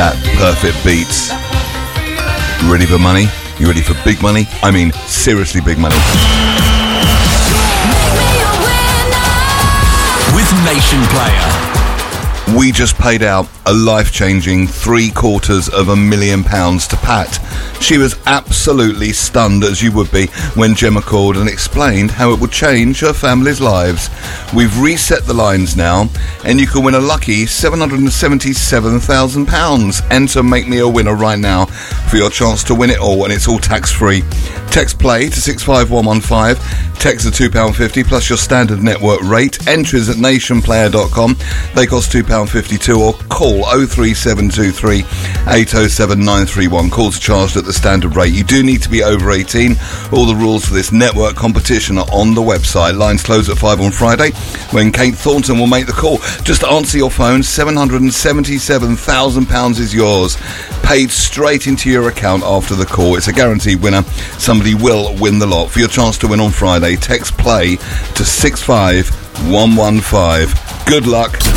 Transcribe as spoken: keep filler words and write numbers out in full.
that perfect beats. You ready for money? You ready for big money? I mean, seriously big money. With Nation Player. We just paid out a life-changing three quarters of a million pounds to Pat. She was absolutely stunned, as you would be, when Gemma called and explained how it would change her family's lives. We've reset the lines now, and you can win a lucky seven hundred seventy-seven thousand pounds. Enter Make Me a Winner right now for your chance to win it all, and it's all tax-free. Text play to six five one one five, text at two pounds fifty plus your standard network rate. Entries at nation player dot com. They cost two pounds fifty-two, or call oh three seven two three eight oh seven nine three one. Calls are charged at the standard rate. You do need to be over eighteen. All the rules for this network competition are on the website. Lines close at five on Friday, when Kate Thornton will make the call. Just answer your phone. seven hundred seventy-seven thousand pounds is yours, paid straight into your account after the call. It's a guaranteed winner. Somebody will win the lot. For your chance to win on Friday, text play to six five one one five. Good luck.